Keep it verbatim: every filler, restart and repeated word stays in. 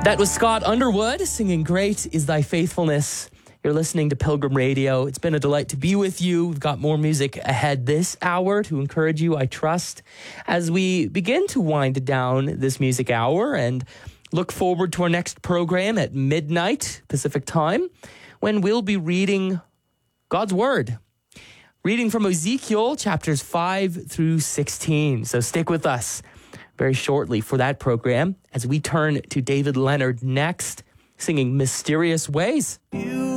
That was Scott Underwood singing Great Is Thy Faithfulness. You're listening to Pilgrim Radio. It's been a delight to be with you. We've got more music ahead this hour to encourage you, I trust, as we begin to wind down this music hour and look forward to our next program at midnight Pacific time, when we'll be reading God's Word. Reading from Ezekiel chapters five through sixteen. So stick with us very shortly for that program as we turn to David Leonard next, singing Mysterious Ways. You